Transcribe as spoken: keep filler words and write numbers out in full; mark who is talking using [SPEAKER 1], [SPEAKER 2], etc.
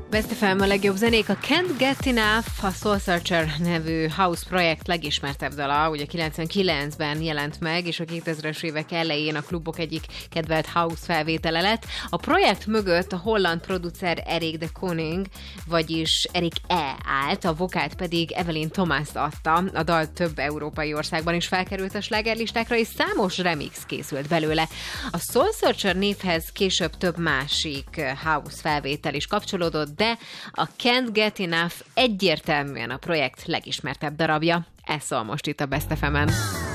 [SPEAKER 1] Best ef em a legjobb zenék, a Can't Get Enough, a Soul Searcher nevű house projekt legismertebb dala, ugye kilencvenkilencben jelent meg, és a kétezres évek elején a klubok egyik kedvelt house felvétele lett. A projekt mögött a holland producer Erik de Koning, vagyis Erik E. állt, a vokált pedig Evelyn Thomas adta. A dal több európai országban is felkerült a slágerlistákra, és számos remix készült belőle. A Soul Searcher névhez később több másik house felvétel is kapcsolódott, de a Can't Get Enough egyértelműen a projekt legismertebb darabja. Ez szól most itt a Best ef emen.